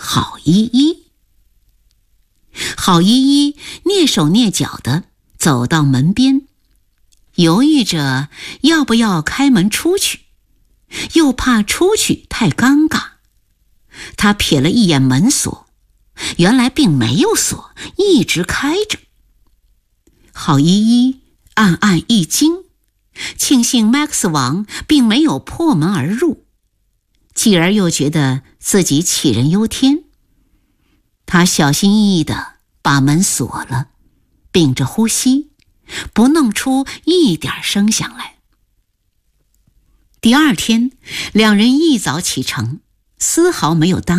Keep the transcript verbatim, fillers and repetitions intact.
郝依依。郝依依蹑手蹑脚地走到门边，犹豫着要不要开门出去，又怕出去太尴尬。他瞥了一眼门锁，原来并没有锁，一直开着。郝依依暗暗一惊，庆幸 Max 王并没有破门而入，继而又觉得自己杞人忧天。他小心翼翼地把门锁了，屏着呼吸，不弄出一点声响来。第二天，两人一早启程，丝毫没有耽